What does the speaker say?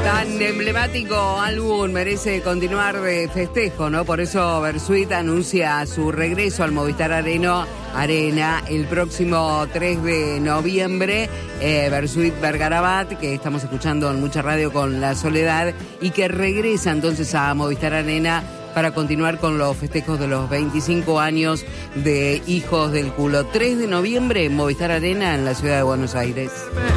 Tan emblemático álbum merece continuar de festejo, ¿no? Por eso Bersuit anuncia su regreso al Movistar Arena el próximo 3 de noviembre. Bersuit Vergarabat, que estamos escuchando en mucha radio con La Soledad, y que regresa entonces a Movistar Arena para continuar con los festejos de los 25 años de Hijos del Culo. 3 de noviembre, Movistar Arena en la ciudad de Buenos Aires.